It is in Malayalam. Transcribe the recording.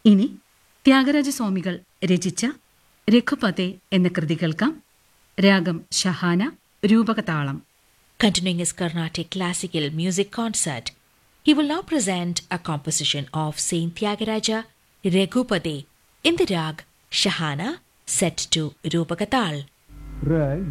ഇനി ത്യാഗരാജസ്വാമികൾ രചിച്ച രഘുപതേ എന്ന കൃതി കേൾക്കാം. രാഗം Shahana, രൂപകതാളം. Continuing his Carnatic classical music concert, he will now present a composition of Saint Tyagaraja Reghupade in the rag Shahana set to Rupakatal.